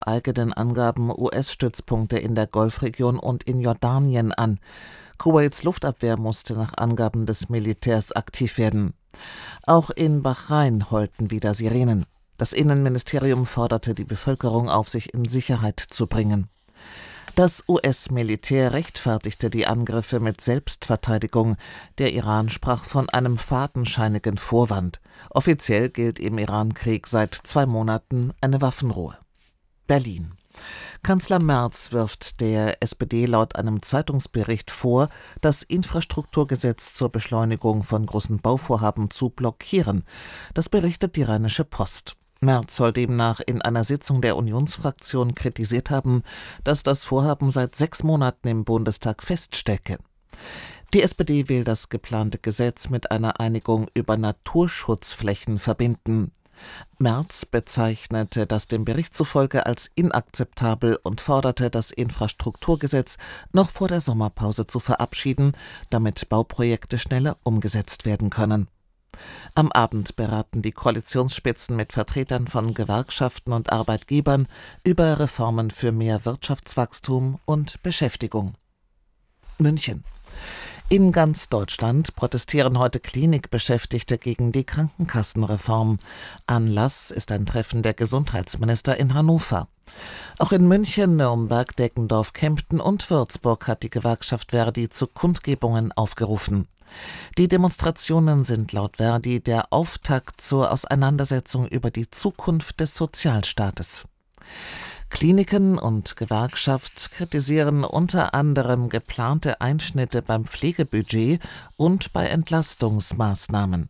eigenen Angaben US-Stützpunkte in der Golfregion und in Jordanien an. Kuwaits Luftabwehr musste nach Angaben des Militärs aktiv werden. Auch in Bahrain heulten wieder Sirenen. Das Innenministerium forderte die Bevölkerung auf, sich in Sicherheit zu bringen. Das US-Militär rechtfertigte die Angriffe mit Selbstverteidigung. Der Iran sprach von einem fadenscheinigen Vorwand. Offiziell gilt im Iran-Krieg seit 2 Monaten eine Waffenruhe. Berlin. Kanzler Merz wirft der SPD laut einem Zeitungsbericht vor, das Infrastrukturgesetz zur Beschleunigung von großen Bauvorhaben zu blockieren. Das berichtet die Rheinische Post. Merz soll demnach in einer Sitzung der Unionsfraktion kritisiert haben, dass das Vorhaben seit 6 Monaten im Bundestag feststecke. Die SPD will das geplante Gesetz mit einer Einigung über Naturschutzflächen verbinden. Merz bezeichnete das dem Bericht zufolge als inakzeptabel und forderte, das Infrastrukturgesetz noch vor der Sommerpause zu verabschieden, damit Bauprojekte schneller umgesetzt werden können. Am Abend beraten die Koalitionsspitzen mit Vertretern von Gewerkschaften und Arbeitgebern über Reformen für mehr Wirtschaftswachstum und Beschäftigung. München. In ganz Deutschland protestieren heute Klinikbeschäftigte gegen die Krankenkassenreform. Anlass ist ein Treffen der Gesundheitsminister in Hannover. Auch in München, Nürnberg, Deggendorf, Kempten und Würzburg hat die Gewerkschaft Verdi zu Kundgebungen aufgerufen. Die Demonstrationen sind laut Verdi der Auftakt zur Auseinandersetzung über die Zukunft des Sozialstaates. Kliniken und Gewerkschaft kritisieren unter anderem geplante Einschnitte beim Pflegebudget und bei Entlastungsmaßnahmen.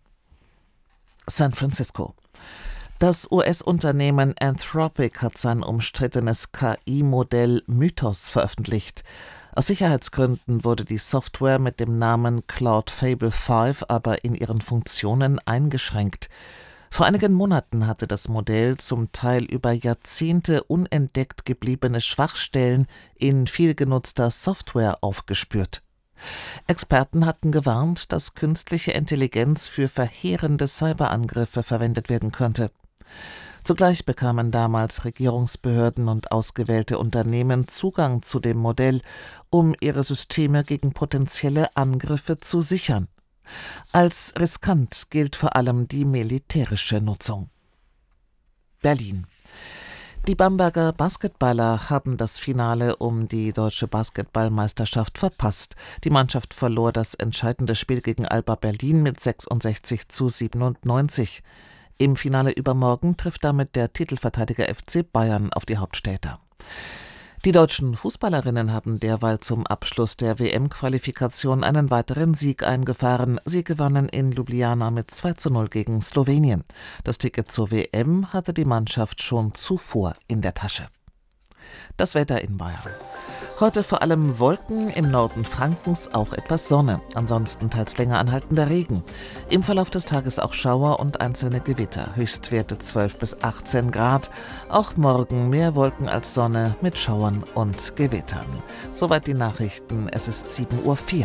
San Francisco. Das US-Unternehmen Anthropic hat sein umstrittenes KI-Modell Mythos veröffentlicht. Aus Sicherheitsgründen wurde die Software mit dem Namen Claude Fable 5 aber in ihren Funktionen eingeschränkt. Vor einigen Monaten hatte das Modell zum Teil über Jahrzehnte unentdeckt gebliebene Schwachstellen in vielgenutzter Software aufgespürt. Experten hatten gewarnt, dass künstliche Intelligenz für verheerende Cyberangriffe verwendet werden könnte. Zugleich bekamen damals Regierungsbehörden und ausgewählte Unternehmen Zugang zu dem Modell, um ihre Systeme gegen potenzielle Angriffe zu sichern. Als riskant gilt vor allem die militärische Nutzung. Berlin. Die Bamberger Basketballer haben das Finale um die deutsche Basketballmeisterschaft verpasst. Die Mannschaft verlor das entscheidende Spiel gegen Alba Berlin mit 66:97. Im Finale übermorgen trifft damit der Titelverteidiger FC Bayern auf die Hauptstädter. Die deutschen Fußballerinnen haben derweil zum Abschluss der WM-Qualifikation einen weiteren Sieg eingefahren. Sie gewannen in Ljubljana mit 2:0 gegen Slowenien. Das Ticket zur WM hatte die Mannschaft schon zuvor in der Tasche. Das Wetter in Bayern. Heute vor allem Wolken, im Norden Frankens auch etwas Sonne, ansonsten teils länger anhaltender Regen. Im Verlauf des Tages auch Schauer und einzelne Gewitter, Höchstwerte 12 bis 18 Grad. Auch morgen mehr Wolken als Sonne mit Schauern und Gewittern. Soweit die Nachrichten, es ist 7:04 Uhr.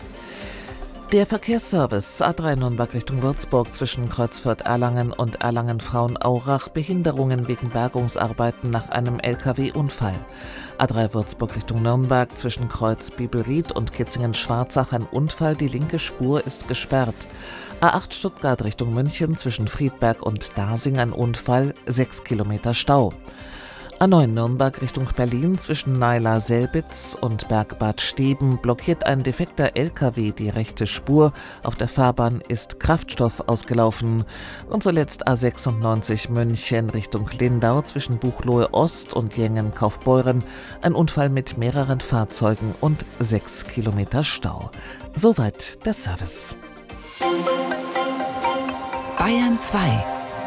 Der Verkehrsservice A3 Nürnberg Richtung Würzburg zwischen Kreuzfurt-Erlangen und Erlangen-Frauenaurach, Behinderungen wegen Bergungsarbeiten nach einem LKW-Unfall. A3 Würzburg Richtung Nürnberg zwischen Kreuz Bibelried und Kitzingen-Schwarzach ein Unfall, die linke Spur ist gesperrt. A8 Stuttgart Richtung München zwischen Friedberg und Dasing ein Unfall, 6 Kilometer Stau. A9 Nürnberg Richtung Berlin zwischen Naila-Selbitz und Bergbad Steben blockiert ein defekter LKW die rechte Spur. Auf der Fahrbahn ist Kraftstoff ausgelaufen. Und zuletzt A96 München Richtung Lindau zwischen Buchloe Ost und Jengen-Kaufbeuren. Ein Unfall mit mehreren Fahrzeugen und 6 Kilometer Stau. Soweit der Service. Bayern 2.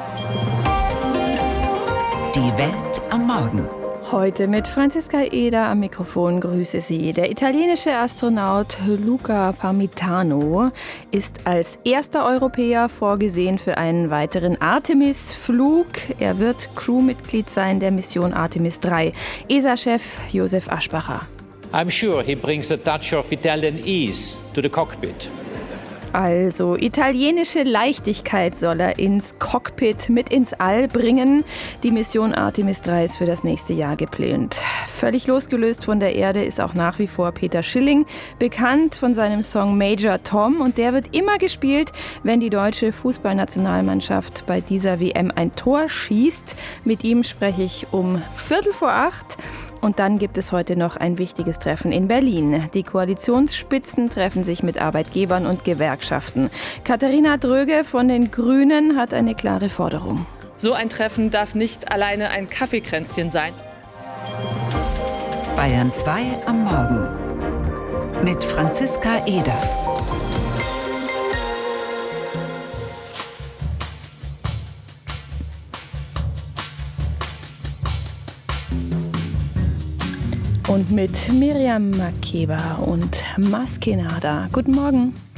Die Welt am Morgen. Heute mit Franziska Eder am Mikrofon, grüße Sie. Der italienische Astronaut Luca Parmitano ist als erster Europäer vorgesehen für einen weiteren Artemis-Flug. Er wird Crewmitglied sein der Mission Artemis 3. ESA-Chef Josef Aschbacher. I'm sure he brings a touch of Italian ease to the cockpit. Also, italienische Leichtigkeit soll er ins Cockpit mit ins All bringen. Die Mission Artemis 3 ist für das nächste Jahr geplant. Völlig losgelöst von der Erde ist auch nach wie vor Peter Schilling, bekannt von seinem Song Major Tom. Und der wird immer gespielt, wenn die deutsche Fußballnationalmannschaft bei dieser WM ein Tor schießt. Mit ihm spreche ich um 7:15. Und dann gibt es heute noch ein wichtiges Treffen in Berlin. Die Koalitionsspitzen treffen sich mit Arbeitgebern und Gewerkschaften. Katharina Dröge von den Grünen hat eine klare Forderung. So ein Treffen darf nicht alleine ein Kaffeekränzchen sein. Bayern 2 am Morgen mit Franziska Eder. Und mit Miriam Makeba und Maskenada. Guten Morgen.